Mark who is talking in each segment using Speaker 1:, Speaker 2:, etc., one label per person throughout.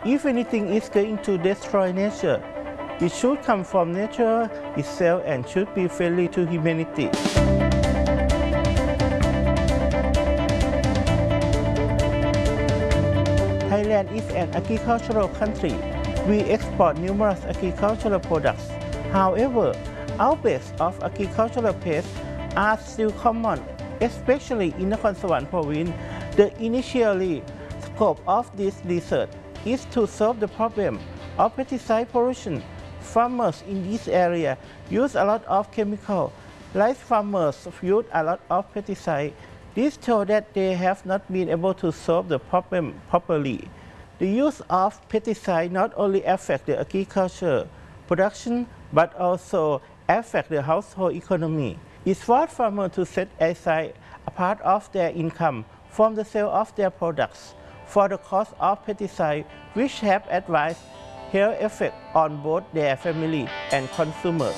Speaker 1: If anything is going to destroy nature, it should come from nature itself and should be friendly to humanity. Thailand is an agricultural country. We export numerous agricultural products. However, outbreaks of agricultural pests are still common, especially in Nakhon Sawan province. The initial scope of this research is to solve the problem of pesticide pollution. Farmers in this area use a lot of chemicals. Rice farmers use a lot of pesticides. This shows that they have not been able to solve the problem properly. The use of pesticides not only affects the agriculture production but also affects the household economy. It forces farmers to set aside a part of their income from the sale of their products for the cost of pesticides, which have adverse health effects on both their family and consumers.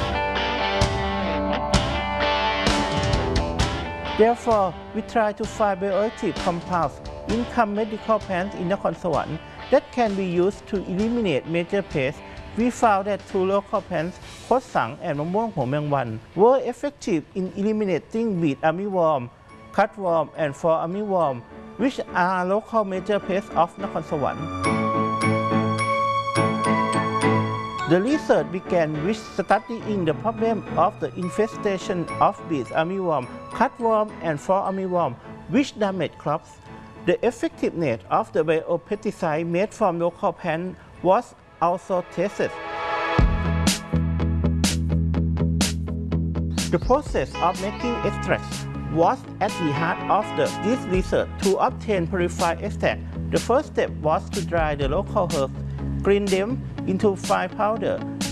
Speaker 1: Therefore, we try to find bioactive compounds in some medical plants in Nakhon Sawan that can be used to eliminate major pests. We found that two local plants, Khot Sang and Mamuang Ho Meng Wan, were effective in eliminating beet armyworm, cutworm, and fall armyworm, which are local major pests of Nakhon Sawan. The research began with studying the problem of the infestation of beet armyworm, cutworm, and fall armyworm, which damage crops. The effectiveness of the biopesticide made from local plants was also tested. The process of making extracts was at the heart of this research. To obtain purified extract, the first step was to dry the local herbs, grind them into fine powder,